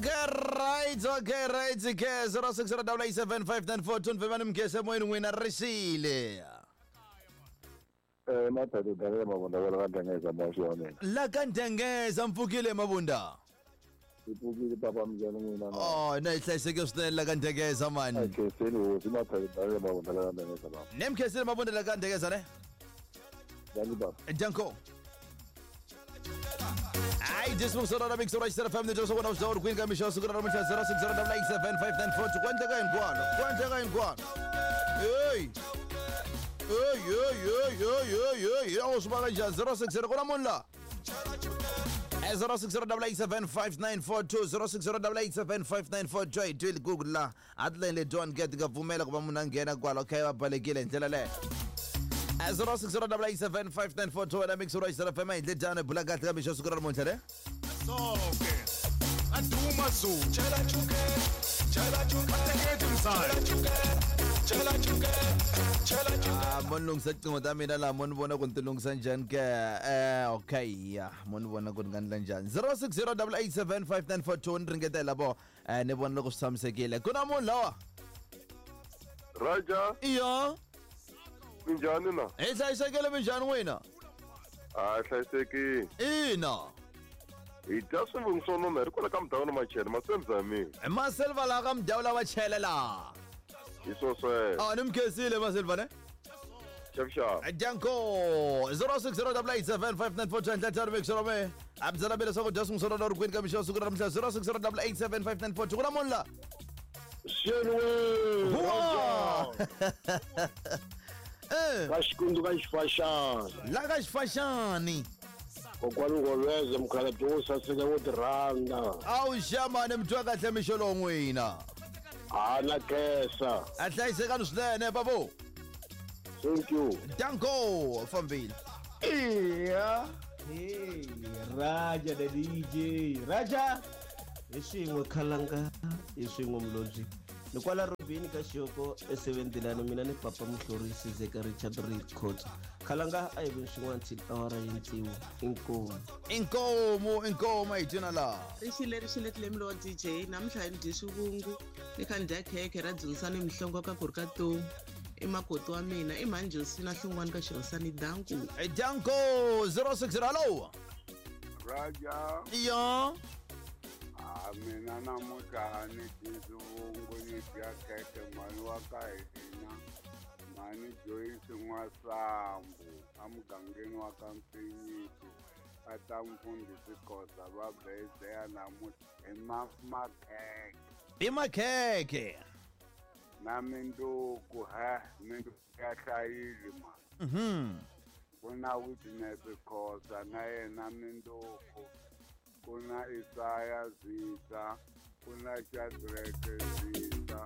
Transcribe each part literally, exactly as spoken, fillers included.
Okay, right, okay, right, ke zero six zero eight seven five nine four two mfemane mgese moyeni wena risile. Eh mathathu dale mabunda wala kadengeza mashone. La kandengeza mfukile mabunda. Ipukile papa mjana mina. Oh, na ihlayiseke usine la kandengeza man. Okay, selo simathathu dale mabunda wala kadengeza baba. Nemkhesile mabunda la kandengeza ne? Dali baba. Danko. Ai, dismo sora na mix right family just one of the queen kamisho sugura na mcha zero six zero eight seven five nine four kwenda kain kwana kwenda kain kwana hey hey hey hey hey hey hey osma kanja zero six zero kuna mulla zero six zero eight seven five nine four two zero six zero eight seven five nine four joy twil google la adlele don't get gavumela kuba muna ngena kwalo okay babalekile ndlela le zero six zero eight seven five nine four two na mix right family le jana bulakati kamisho sugura na mcha soke aduma zo chala chuke chala chuke take inside chala chuke chala chuke ah monlung sa tingoda mina la mon bona kun tulung sanjan ke eh okay ya mon bona kun ganlan jan zero six zero eight seven five nine four two ringetela bo eh ne bona ku samsekile kuna mon lawa Raja iyo minjani na? eh sayisekele minjani wena Ah hlayiseki. ina Ita swivungisono na ri kola ka mdawu na machele masenza mi. maselva la ka mdawula wa chelela Iso swe. ah nimkhesile maselva ne Chefsha. Danko zero six zero eight seven five nine four two ntatharu make sure me abzala bele soko just ngsono na rukwini kamisho sukura mhla zero six zero eight seven five nine four two kuna monla Shenwe eh kashikundu kashifashana la ka xifashani kokwaluko lweze mkhalati wo saseka wo tirhanda awu xamane mtwa kahle mixo lo n'wina hana kesa a hlayisekani swinene babo thank you Danko fambile iya hey Raja the D J Raja isingwe khalanga isingwe mlozi ni kwala Robin ka shoko e seventy-nine mina ni papa Mhlorisi zeka Richard Records khalanga ayibe swin'wana till awara yintsiwa inkomo inkomo inkomo ayithina la rishile rishile tlemlo D J namhla ndisubungu nikhanda khekhe radzunisana emhlongo ka Gorkato emakoto wa mina i manje sina hlungwana ka Shirosani Danko Danko zero six zero hello Raja. iyo Ah mina namuka ni tizungu ni pya keke mani wa ka hina. Mani Joyce Nwasambu amugangeni wa ka Mpinyiti. Ata mfundisi kosa ba bese ya namu emamakeke. imakhekhe Na minduku ha minduku ya hlayili ma. mhm Kuna witness kosa na yena minduku. Kuna Isaya Zita, kuna Shadrach Zita,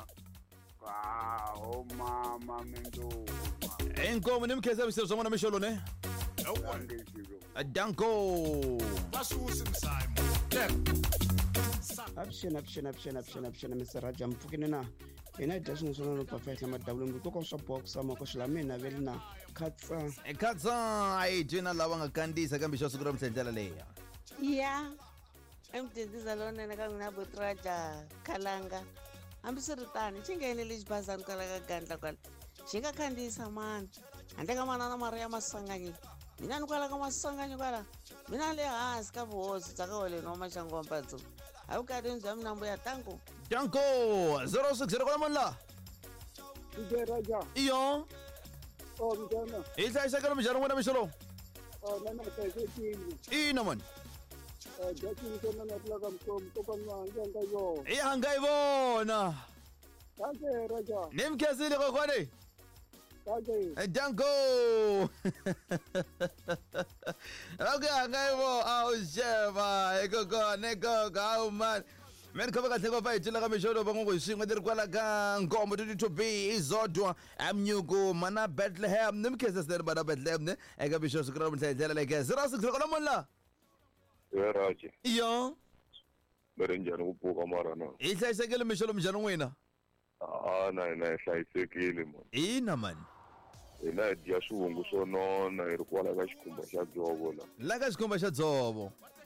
ka o mama minduku ma. inkomo nimkhese biselo somona mixo lo ne no one Angishilo. Danko basusi msayimo lep Avuxeni avuxeni avuxeni avuxeni avuxeni Mister Raja mpfukini na hina dya swin'we no perfect ma W ngoko swa box amako xila mina veli na khatsa ekhatsa ayithina lava nga kandisa kambe xo sukura mhlendlela leya ya emdindiza lonene ka n'wina Botraja Khalanga hambi swi ri tani xi nghenele xibazani kwala ka gandla kwala xi nga khandziyisa mani handle ka manana mari ya masanganyi mina ni kwala ka masanganyi kwala mina le hansi ka vuhosi bya ka waleni wa maxangu wa mpadzo a vukatini bya minambu ya Danko Danko zero six zero kuna monla ije Raja iyo o mjana hi hlayisekele minjhani n'wina mixo lo o nana hlayiseki ina mani eh jathi ko nana plaka mkom ko kwa nganga yo hi hanga yi vona kaje Raja nimkhesile kokwani kaje Danko okay hanga yi vo awu xeva ekokona ekoko awu mani meni khova kahle ngopfu a hi tila ka mixo lo van'we hi swin'we ti ri kwala ka nkombo twenty-two B izodwa amnyuku mana Bethlehem nimkhese swinene mana Bethlehem ne eka mixo siku ra namuntlha hi ndlela leke zero six kona monla Ya Raja. iyo Bere njhani ku pfuka mara na. hi hlayisekele mixo lo minjhani n'wina Ah na na hlayisekile man. ina mani Hina dya swivungu swo nona hi ri kwala ka xikhumba xa dzovo la. la ka xikhumba xa dzovo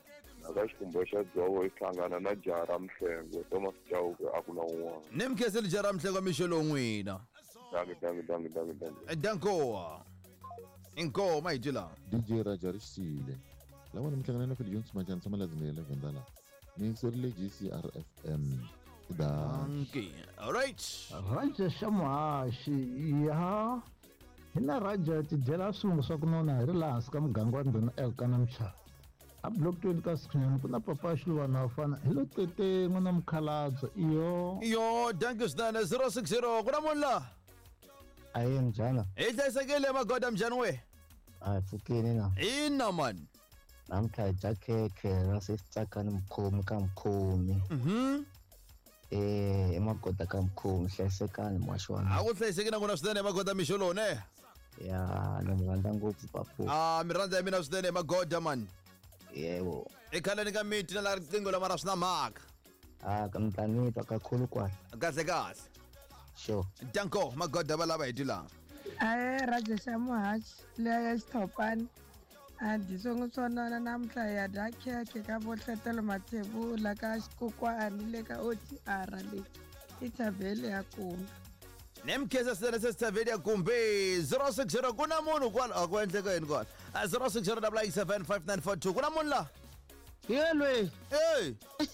akaxikhumba xa dzovo i hlangana na jara mhlengo Thomas Chauke a ku na un'wana ni mi khenseli jara mhlengo mixelo n'wina dangi dangi dangi dangi dangi dankowa inkoma hi tila D J Raja Rishile lawa nimhlangana na Phil Jones majani sama lazimela vendala ni sorile G C R F M da okay all right Raja Shamashi ya hina Raja tidyela swingu swa ku nona hi ri laha hansi ka muganga wa ndhuna eka na mcha a block twenty ka Sikhanyani ku na papa xilwana wa fana hi lo tete n'wana mukhalabye iyo yo thank you swinene zero six zero ku na munhu la a hi njhana hi hlayisekile magoda mjani we a hi pfukini na ina man namuntlha hi dya khekhe na sesitsakani mukhomi ka mukhomi mhm eh emagoda ka mukhomi hlayisekani mwaxona a ku hlayisekile na kona swinene magoda mixelo ne ya ni mi rhandza ngopfu papu ah mi rhandza ya mina swinene magoda man yebo ekhaleni ka miti na la riqingho la mara swi na mhaka ah ka mi ta ni twa kakhulu kwala kahle kahle sure danko magoda va lava hi tila aye Raja Shamuhashi leya xitopani a disongo swonana namuntlha hi ya dya khekhe ka vohletelo mathebula ka xikokwani le ka O T R le i thavhele ya kumbe ni mi khensa swinene sesithavheli ya kumbe zero six zero ku na munhu kwala a ku endleka yini kwala zero six zero double eight seven five nine four two ku na munhu la yelwe hey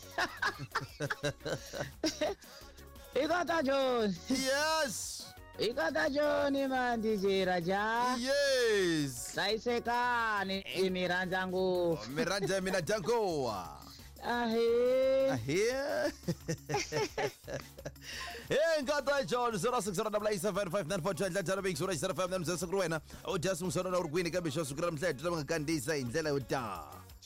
ikata John yes ikata John man D J Raja yes hlayisekani mi rhandza ngopfu mi rhandza mina dankowa ahe ahe hey nkata John zero six zero double eight seven five nine four two endla njalo bengisura hi sera family mzesa ku wena u just musona na urugwini kambe xo sukira mhleto lama nga kandisa hi ndlela yo ta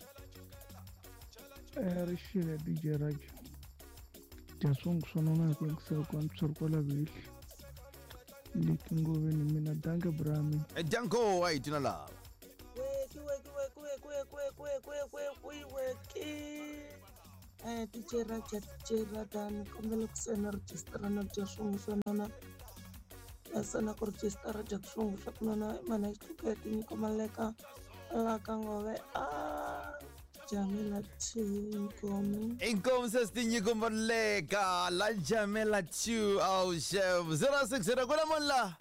eh Rishile D J Raja dyaswongo swonona hi ku yingisela ka ntswari kwala vihli leti ngoveni mina dange brami danko wa hi tina lava weki weki weki weki weki weki weki weki weki eh D J Raja D J Raja ni kombela ku sena registra na dya swin'we swa nona ya sena ku registra dya swin'we swa ku nona mana xituketi ni komaleka la ka ngove a jamela tinkomo inkomo sesitinyiko mbaleka la jamela two au chef zero six zero ku na munhu la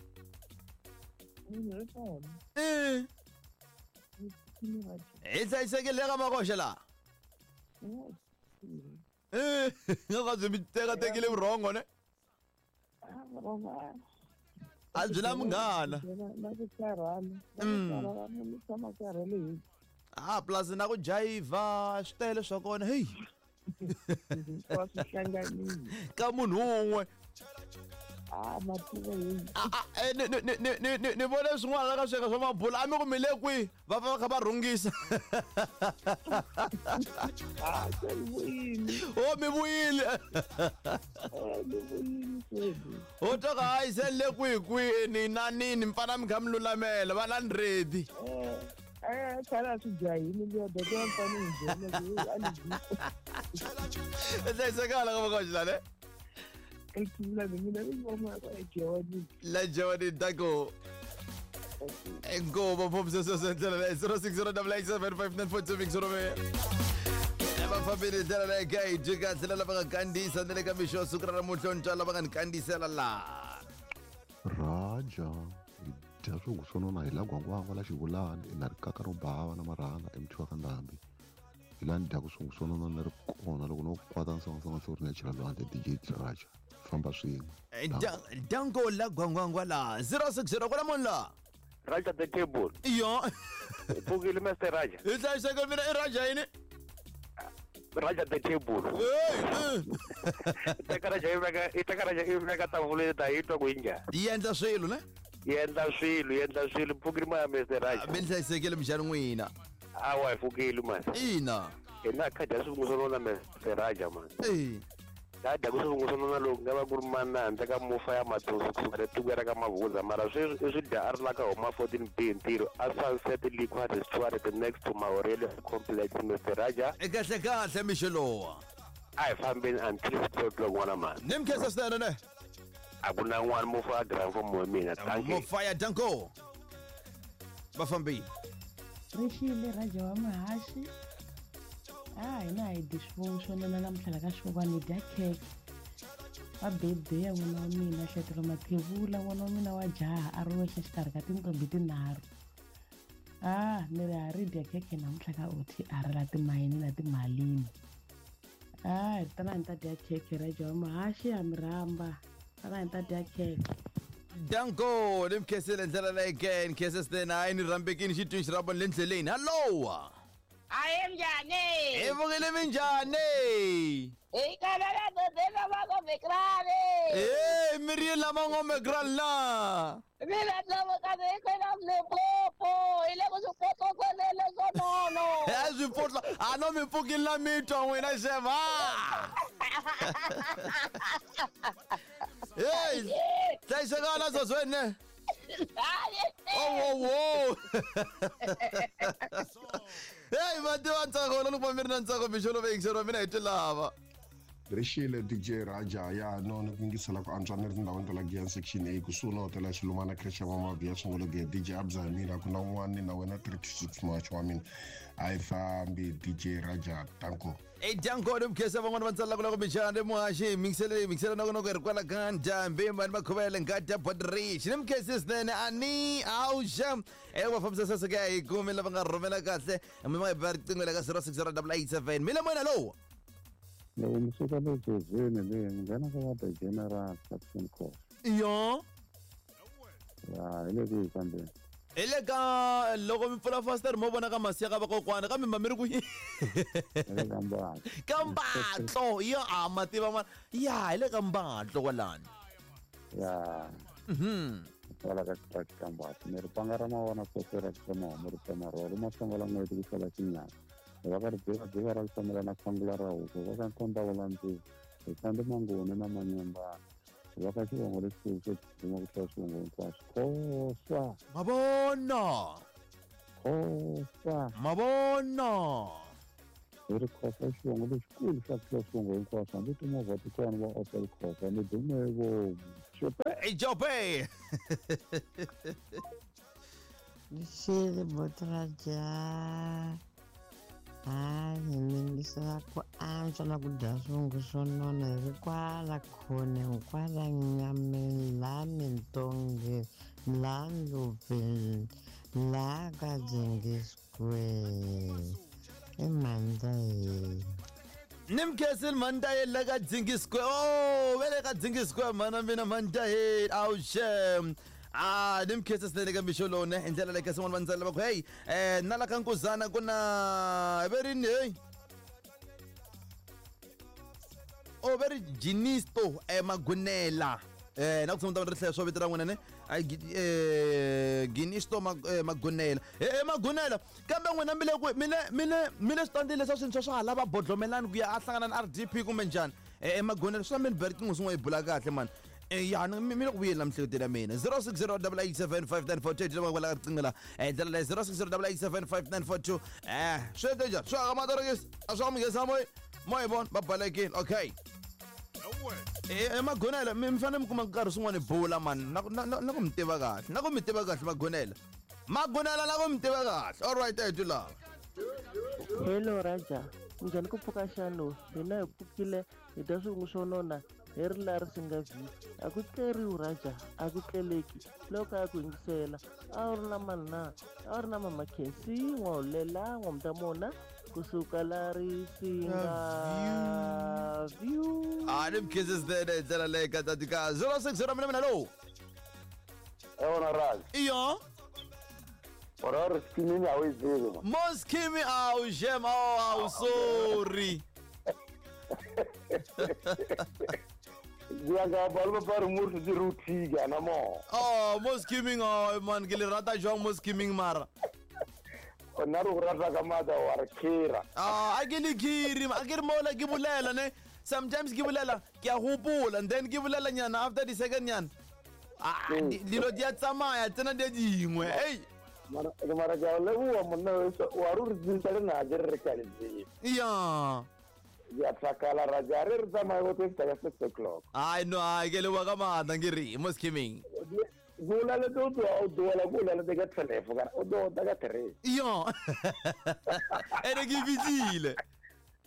eh hi hlayisekile ka makoxa la eh nga ka byi mi tekatekile vurhongo ne a byi na munghana ah plus na ku jayivha swi tele swa kona hey ka munhu un'we ni vone swin'wana ka sweka swa mabula a mi ku mile kwihi va va va kha va rhungisa o mi vuyile o toka hayi se le kwihi kwini na nini mi fana mi kha mi lulamela va na ni ready eh kana swi jahile le do do fani njene e hlayisekala ka makoxa le ekila mina ni mama ka ejewani la jewani dako enkomo phomse sesentlela zero six zero double eight seven five nine four two mixoro me abafambile ndlela la ekhaya jikathlela lava nga kandisa na le ka mixo sukura ra muhlontsha lava nga ni kandisela la Raja dya swingu swo nona hi la gwangwangwa la xivulani na ri kaka ro bava na marhanga emthiwa ka ndhambi hi la ni dyaka swingu swo nona ni ri kona loko no kwata nsongasonga swo ri ni ya chela lwandle D J Raja famba swin'we danko la gwangwangwa la zero six zero ku na munhu la Raja the table iyo pfukile Mister Raja hi hlayiseka mina i Raja yini Raja the table teka Raja iveka iteka Raja iveka tavule ta hitwa ku inja yi endla swilo ne yi endla swilo yi endla swilo pfukile ma Mister Raja mi hlayisekile mixani n'wina awa hi pfukile man ina ina khadya swingu swo nona Mister Raja man eh dada kusungula sona lo ngaba kurumana ndaka mufa ya mathusu kusukela tukera ka mavuza mara swi swi dya ari la ka homa fourteen B ntiro a sunset liquid restaurant the next to Maurelio complex Mister Raja ekahle kahle mixelowa ai fambeni until twelve n'wana mani ni mi khensa swinene ne a ku na n'wana mufa a grand for mo mina thank you mofaya danko va fambile Rishile Raja wa Mahashi Ah, hina hi dysfunction na namhlala ka xikokwana dya cake. A birthday ya n'wana wa mina hletelo mathevula n'wana wa mina wa jaha a ri wexe xikarhi ka tinqambi tinharhu. Ah, ni ri ha ri dya cake namuntlha ka O T R la timayini na timalini. Ah, tana ni ta dya cake ra jaha mahaxi ya mi rhamba. Tana ni ta dya cake. Danko, nimkhesele ndlela la again, khese sena ayini rambekini xitwini xi raboni le ndleleni. Hello. Aye mjane. Evukile minjani? Ikanala dodela bako mekrane. Eh, miri lama ngome gralla. Mira lama kade ikena mlepopo. Ile kusupoto kwenele sonono. Eh, zipotla. Ano mi fucking la mito wena shema. Hey. Sai segala zozwene. Oh, oh, oh. Hey, mati wa ntsako lo lukuma miri na ntsako bixolo vekiseriwa mina hi tilava. Rishile D J Raja ya nono kungisela ku antswa ni ri tindhawini ta la Giyan section A kusuhi na hotela Xilumana Creche Mamabi ya sungula ge D J Abza ya mina ku na un'wana na wena thirty-six March wa mina a yi fambi D J Raja Danko. Hey Danko nimkhesa van'wana va ntsala ku la ku minxana muhaxi mixele mixele na ku na ku ri kwala ka njambi mani makhuvele ngati ya bodrich nimkhesi swinene ani auxa eka vafambisa saseka hi kumi lava nga rhumela kahle mi ma ba riqingho le ka zero six zero eight eight seven mile moyena lowu loko mi suka le jozini leyi mi nghena ka vata general captain course yo ya hi le kwihi kambeni hi le ka loko mi pfula fasteri mo vona ka masi ya ka vakokwana kambe ma mi ri kwihi ka mbatlo ka mbatlo yo a ma tiva mana ya hi le ka mbatlo kwalani ya mhm kwala ka xitaki ka mbatlo mi ri panga ra mavona kotse ra tsema mi ri tsema rolo ma sungula n'hweti ku tlhela xinyana hi va ka ri dziva dziva ra tshamela na fangula ra huku va ka nkonda wula ndziva hi tlande mangoni na manyembana hi va ka xivongo lexikulu xo tsutsuma ku tlhela swivongo hinkwaswo khosa mavona khosa mavona hi ri khosa xivongo lexikulu xa ku tlhela swivongo hinkwaswo hambi timovha ti kona va opel khosa ni dume vomu Hey, Jope! Lixile botraja. Hayi ningisa ku antswa na ku dya swivongo swo nona hi kwala khone kwala nyameni la mintonge la ndlopeni la ka Jengi Square eMandla. Nimkhesi manda la ka Jengi Square. Oh, vele ka Jengi Square mana mina manda he awushem. Ah, nimkhesi sele ka misholo ne indlela le ka sin'wana va ntsala va ku hey eh nala ka nkuzana kuna verini hey oh veri Ginisto eh Magunela eh na ku tshama ri hlaya swo vito ra n'wina ne eh Ginisto Magunela eh Magunela kambe n'wina mi le ku mi le mi le mi le switandile leswa swintshwa swa hala va bodlomelani ku ya a hlangana na R D P kumbe njhani eh Magunela swi mi beri tin'we swin'we hi bula kahle man eh ya mi mi le ku vuyela mihleketelo ya mina zero six zero eight eight seven five nine four two lava kwala ka riqingho la eh ndlela leyi zero six zero eight eight seven five nine four two eh swi ete njhani swi aka matorekisi a swi mi ngesa moyi moyi vona va balekile okay eh Magunela mi fanele mi kuma nkarhi swin'wana bula man na na ku mi tiva kahle na ku mi tiva kahle Magunela Magunela na ku mi tiva kahle all right eh tulawa hello Raja njhani ku pfuka xano hina hi pfukile hi dya swivongo swo nona hi ri la ri singa vhiki a ku tleriwi Raja a ku tleleki loko a ku yingisela a wu ri na mani na a wu ri na mama Kensi n'wa hulela n'wa mutamona kusuka la ri singa view ah nimkhesi sele ndlela leyi ka tatika zero six zero mina mina lo Eona Raj iyo ora ri skimini a wi zivi Moskimi au jem au au sorry ya ga balba par murti di ruti ga na mo oh Moskimi oh man ke le rata jwang Moskimi mara ona ro rata ka mata war khira ah akili khiri akiri mola ke bulela ne sometimes ke bulela ke a hopola and then ke bulela nyana after the second nyana ah dilo dia tsamaya tsena dia dingwe hey mara mara ga le wa monna wa ru ri tsale na je re ka le ya ya tsakala Raja re tsamaya go tsa six o'clock ai no ai ke le wa ka mata ngiri Moskimi Gula le do do do la gula le daga telefono o do daga tre io ere che vigile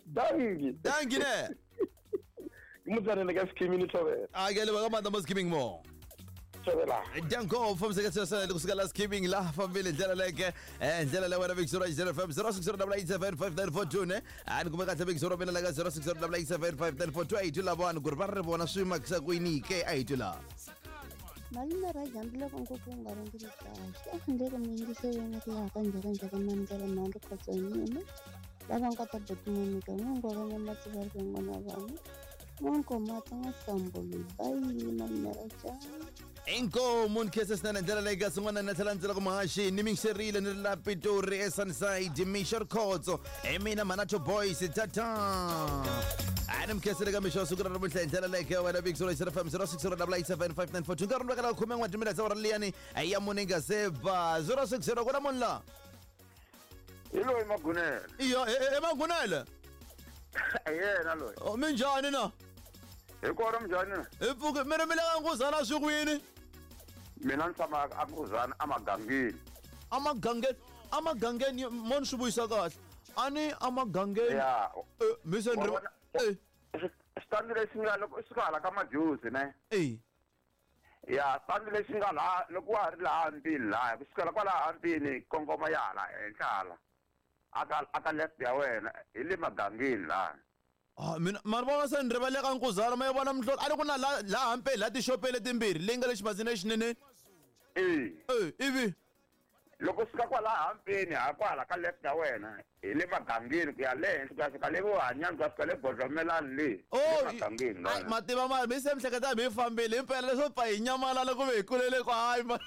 Dangi. Dangi ne. Mutsarele ka skimming tobela. A ke le ba manda mo skimming mo. Tobela. Danko from sekatse sa le kusukela skimming la family ndlela leke eh ndlela le wena Victoria zero five zero six zero eight seven five nine four two ne ani kuma ka tebe zero bela la zero six zero eight seven five nine four two eight la bana ku ri ba re bona swima ksa ku inike eight la. Malina ra jambile ko ko nga ri ndiri kahle ndeke mingi se yena ri ya kanje kanje ka mandela nando ka tsanyini lava nga ta botimoni ka ngo ba nga matsi va ri ngwana vana ngo mata nga sambolo bayi malina ra jambile Inko mun kese sana ndela lega sungwana na talantsela ku mahashi ni mingserile ni la Pitori e Sunside Mishor Khotso emina Manato Boys tata Adam kese lega misho sukura ra mutla ndela lega wena Big Zero F M zero six zero eight seven five nine four two ngaru ngala khome ngwa dimela tsa liani aya muninga seba zero six zero kona munla Ilo emagunela iyo emagunela yena lo o minjani na Ekora mjani Ephuke mina mina nganguzana sukuyini Mina ngisama akuzana amagangeni Amagangeni amagangeni monshubuyisa kahle ani amagangeni Yeah mise ndri eh standile singala isikala kamajuzi ne eh ya standile singala loko wa ri la ampini la kusikala kwala ampini kongoma yala enhlala aka aka left ya wena ile magangeni la Ah mina maribona sendribaleka nkuzana mayibona mhlolo ali kuna la la hampe la tishopele timbirhi leyi nga le xibazini xinene eh eh ivi loko sika kwala hampini hakwala ka left ya wena hi le magangeni ku ya le henhla ku ya fika le vo hanyani ku ya fika le bodlomelani le magangeni oh mativa mali mi se mihleketa mi fambile impela leswo pfa hi nyamalala ku ve hi kulele ku hayi ma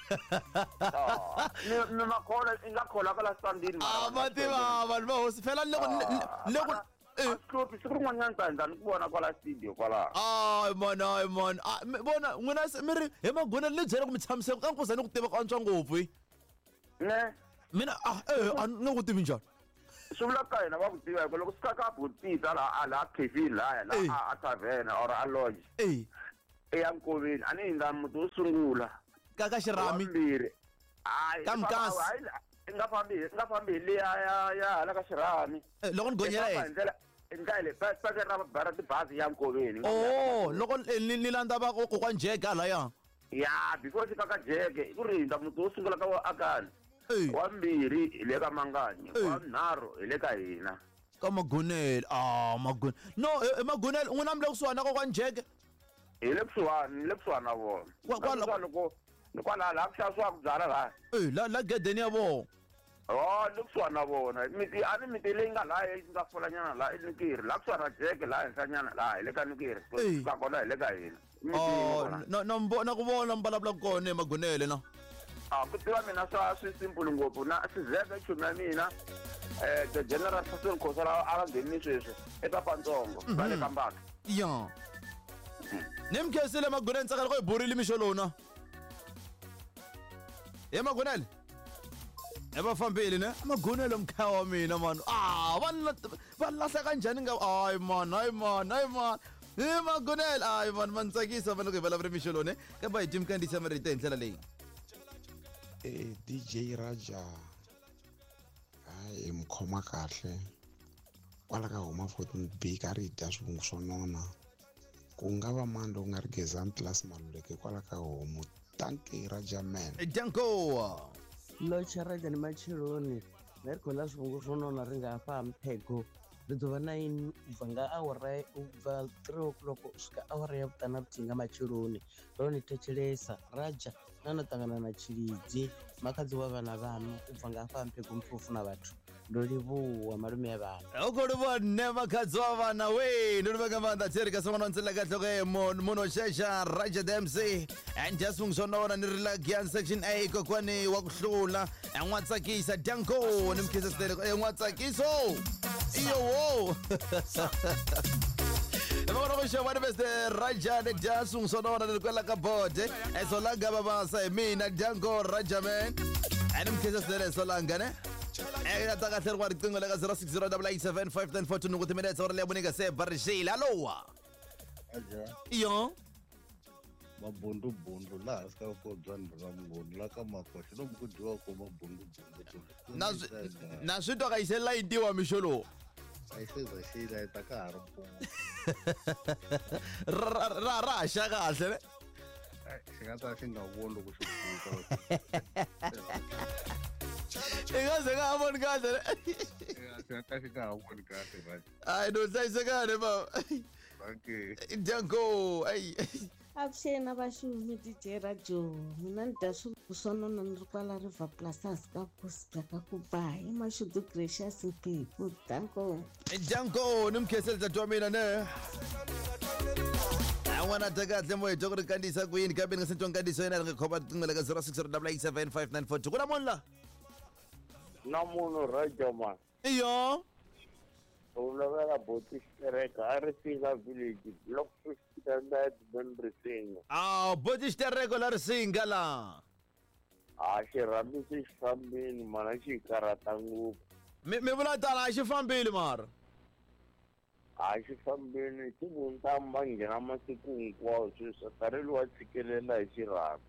mi makhola i nga khola ka la standini ah mativa vanhu va hosi phela loko loko Asikopi siku rin'wanyana ta endla ni ku vona kwala studio kwala ay man ay man bona n'wina mi ri hi magonelo le byela ku mi tshamiseka ka nkuzani ku tiva ku antswa ngopfu hi ne mina ah eh ni ku tivi njhani swi vula ka hina va ku tiva hi loko swi ka ka butita la la cafe la la a tavern or a lodge eh eya nkoveni a ni hindza muti wo sungula ka ka xirami mbirhi hayi ka mkasi nga fambi nga fambi le ya ya la ka xirami loko ni gonyela ehenhla ndlela pa pa ra bara tibazi ya nkoveni oh loko ni landza va ko kwa njeka la ya ya because ka ka jeke ku rinda muti wo sungula ka wa akani wa mbirhi hi le ka manganyi wa nharhu hi le ka hina ka magonelo ah magonelo no magonelo n'wina mi le kusuhana ka kwa njeke hi le kusuhani le kusuhani na vona kwala loko ni kwala la ku xavisiwa ku byala la eh la la gedeni ya vona oh le kusuhani na vona miti a ni miti leyi nga laha yi nga folanyana laha i nikiri la kusuhani na jeke laha henhlanyana laha hi le ka nikiri ka kona hi le ka hina oh na na mbona ku vona mbalavula kona emagonelo na ah ku tiva mina swa swi simple ngopfu na sizeke chumi ya mina eh the general sasol khosala a va nghenini sweswi eka pantsongo va le ka mbaka ya ni mkhesile magonelo ntsakela ko hi burile mixo lona he magonelo e va fambile ne magonelo mkha wa mina mani ah va lahla kanjhani nga ay man ay man ay man he magonelo ay man man tsakisa vana ku hi vulavula mixo lona ka ba hi Jim Kandisa marito hi ndlela leyi eh D J Raja hayi mkhoma kahle kwala ka huma fourteen B ka ri dya swivungu swo nona ku nga va mani loku nga ri gezani plus maluleke kwala ka homu tanki Raja man danko locha Raja ni macheloni va ri khola swivungu swo nona ri nga fambi phego ri dova nine ubva nga awara ubva three o'clock usvika awara ya vutana vutinga macheloni ro ni thetshelesa Raja nano tangana na chilidzi makadzi wa vana vanu ubva nga fambi phego mupfufu na vathu ndo livuwa malume ya vana uko livuwa ne makadzi wa vana we ndo liveka manda tseri ka songona ntsela ka tlhoke muno shesha Raja the M C and just ungsonona ni rila gian section A kokwani wa kuhlula enwatsakisa danko ni mkhisa stele enwatsakiso iyo wo Emagona go shwa ba beste Raja the just ungsonona ni kwela ka bote esolanga baba sa mina danko Raja man and mkhisa stele solanga ne eka ta kahle kwa riqingho la ka zero six zero eight seven five nine four two nukuthi mina tsora le bonika se barishile hallo aja iyo mabundu bundu la ska ko dzani ra mngoni la ka makoshi no mkudiwa ko mabundu bundu na na switwa ka isela idiwa misholo a yi se za xi layita ka ha ri mpundzu ra ra ra ra xa kahle ne xi nga ta xi nga voni loko xi pfuka i nga ze nga ha voni kahle ne xi nga ta xi nga ha voni kahle right hayi no hlayisekane baba okay Janko ayi avuxeni vaxumi D J Radio mina ni dya swilo swo nona ni ri kwala river plasters ka posta ka ku ba hi mashudu gracious people danko Janko ni mkheseli tatu wa mina ne awana takahle mo hetoko ri kandisa kwini kambe ni nga sentwa nkandiso yena ri nga khoba riqingho leka zero six zero eight eight seven five nine four two ku na munhu la na munhu radio man iyo ulovela boti xitereka a ri fika village block fifty standard ben risinga ah boti xitereko la risinga la a xirhambi xi xifambini mana xi karata ngopfu mi mi vula tala a xi fambile mara a xi fambini xi vuntamba nghena masiku hinkwawo sweswo tareli wa tshikelela hi xirhambi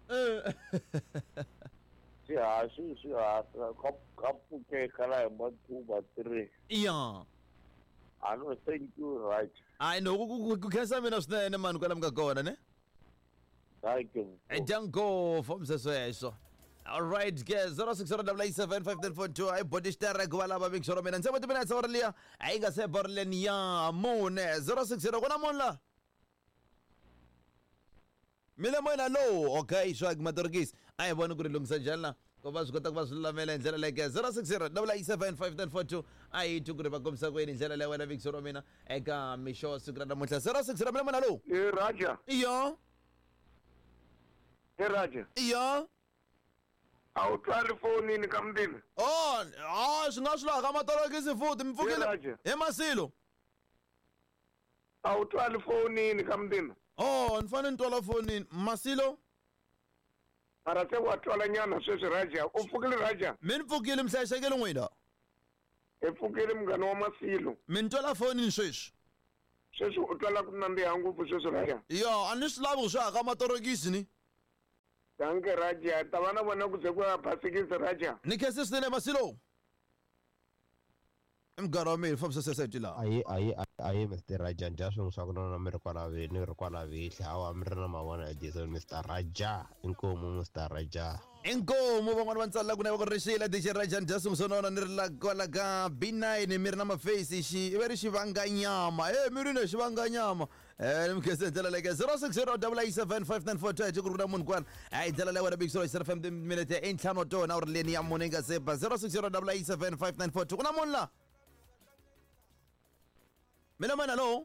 swihaxi swi hatla ka pfukeka la hi ma two ma three iya I know, thank you, right. I know, ku khensa mina swinene mani kwala mi nga kona ne thank you Janko from sweswo all right ke zero six zero eight eight seven five nine four two ai body xitereko va lava mixoro mina ndzi vona mina tsawara liya a yi nga se borleni ya mune zero six zero ku na munhu la mina moyena low okay swag matorikisi a hi voni ku ri lunghisa njhani la ku va swi kota ku va swi lulamela hi ndlela leke zero six zero eight eight seven five nine four two a hi twi ku ri va kombisa kwini hi ndlela leyi wena vikisoro mina eka mixo siku ra namuntlha zero six zero mina moyena low e raja iyo e raja iyo a wu twali fonini ka mdini oh ah swi nga swi laha ka matorokisi futhi mi pfukile hi masilo a wu twali fonini ka mdini oh ni fanele ni twala fonini masilo mara se wa twala nyana sweswi raja u pfukile raja mi ni pfukile mi hlayisekile n'wina i pfukile munghana wa masilo mi ni twala fonini sweswi sweswi u twala ku nandziha ngopfu sweswi raja yo a ni swi lavi ku swi haka matorokisi ni danke raja ta va na vona ku ze ku ya basikisi raja ni khese swinene masilo i mugara wa mina fambisa seseti laha ayi ayi ayi mister Raja ndya swin'we swa ku nona mi ri kwala ni ri kwala vihle hawa mi ri na mavona ya jason mister Raja inkomu mister Raja inkomu van'wana va ntsalaka na va ku ri rixile D J Raja ndya swin'we swo nona ni ri la kwala ka B nine mi ri na mafesi xi i ve ri xivanganyama e mi ri ne xivanganyama eh ni mi khese ndlela leke zero six zero eight eight seven five nine four two hi ku ri na munhu kwana hayi ndlela leyi wena big soul hi fm minute i ntlhanu wa tona u ri leni ya mune yi nga se ba zero six zero eight eight seven five nine four two ku na munhu la mina mana lo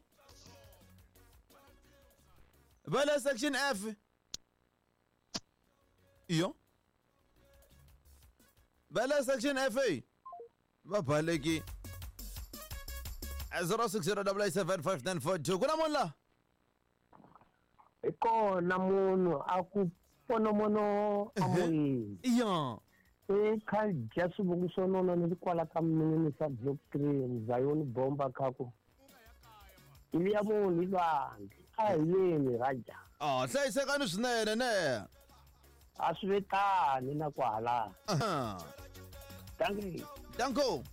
vale section F iyo vale section F va baleki zero six zero eight eight seven five nine four two kuna munhu la ikona munhu a ku ponomono amoyeni iya eka dya swivungu swo nona ni ri kwala ka minini sa block three Zion bomba kako ili ya munhu lwandle a hi yeni Raja oh hlayisekani swinene ne a swi vetani na kwala danke danko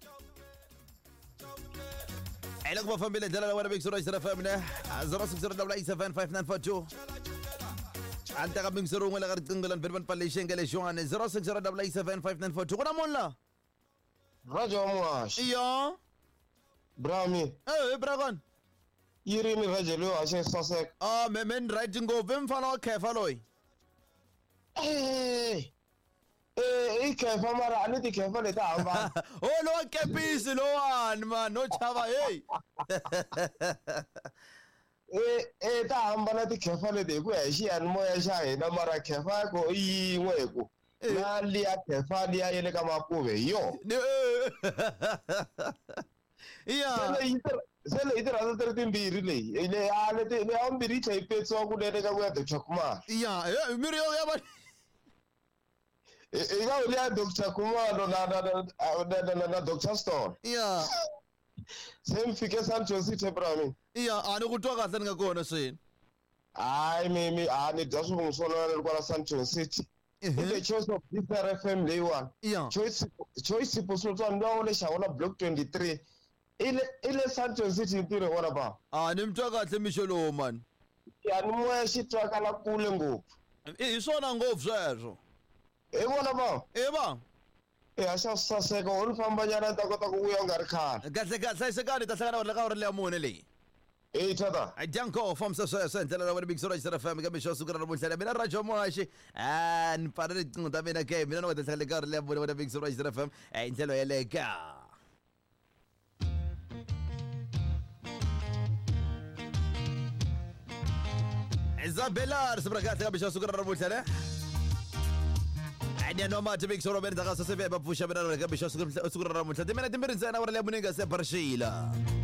ai loko va fambile ndlela wena big sura isra family zero six zero eight eight seven five nine four two anta ka bing sura ngela ka riqingho lan verban palle xengele xone zero six zero eight eight seven five nine four two kuna munhu la Raja wa mwashi iyo brami eh bragon yiri mi Raja lo a xe sasek ah me men right ngopfu mfana wa khefa loyi eh eh ikhefa mara ani ti khefa leta hamba oh lo kepisi lo one man no chava hey eh eh ta hamba na ti khefa leti ku ya xiyani moya xa hina mara khefa ko yin'we ku na liya khefa liya yele ka makuve yo iya se leyi tirhandza ti ri timbirhi leyi le a leti le ambirhi yi tlhe yi petsiwa kunene ka ku ya doctor Khumalo iya miri yo ya va i nga uli ya doctor Khumalo na na na na na doctor Stone iya se mi fike Sun City brami iya a ni ku twa kahle ni nga kona swini hayi mi mi a ni dya swivungu swo nona ni ri kwala Sun City i the choice of Differ F M leyiwani iya choice choice sipho swo tswa ni lwa le xawo na block twenty-three ile ile Sandton City ntirho wona ba ah ni mtwa kahle misho lo man yani moya xitwaka la kule ngopfu hi swona ngopfu sweswo hi vona ba e ba e a xa saseka u ri fambanyana ta kota ku vuya u nga ri khale kahle kahle hlayisekani ta hlangana wena ka uri leya mune leyi Hey tata. Ajanko from sweswo ndlela la wena Big Soul X F M ka misho sukura namuhla mina Rajo Mohashi ah ni parele tinqo ta mina ke mina no ta hlale ka uri leya mune wena Big Soul X F M eh ndlela yeleka Isabella sibrakati ka misho sukura namuhla le Anya no mate Big Soul ben ta ka sase be ba pusha mina ka misho sukura namuhla timena timbiri ntsena wena leya mune nga se parshila